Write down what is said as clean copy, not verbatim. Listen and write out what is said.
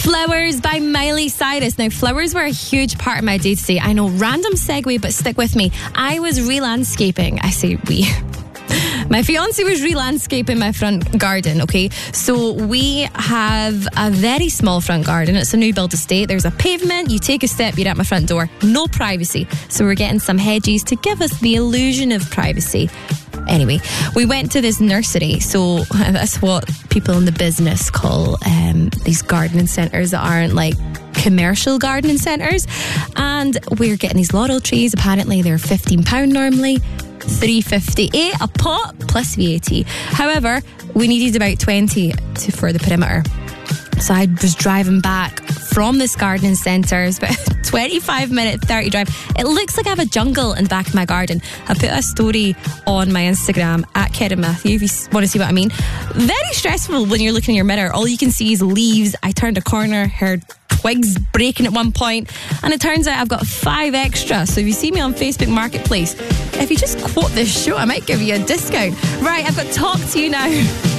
Flowers by Miley Cyrus. Now, flowers were a huge part of my day today. I know, random segue, but stick with me. I was re-landscaping. I say we. My fiance was re-landscaping my front garden, okay? So we have a very small front garden. It's a new build estate. There's a pavement. You take a step, you're at my front door. No privacy. So we're getting some hedges to give us the illusion of privacy. Anyway, we went to this nursery. So that's what people in the business call these gardening centres that aren't like commercial gardening centres. And we're getting these laurel trees. Apparently they're £15 normally. $3.58 a pot plus VAT. However, we needed about 20 for the perimeter. So I was driving back from this gardening centre. It's about a 25-minute, 30 drive. It looks like I have a jungle in the back of my garden. I put a story on my Instagram at Karen Matthew if you want to see what I mean. Very stressful when you're looking in your mirror. All you can see is leaves. I turned a corner, heard twigs breaking at one point, and it turns out I've got 5 extra. So if you see me on Facebook Marketplace, if you just quote this show, I might give you a discount. Right, I've got Talk to You now.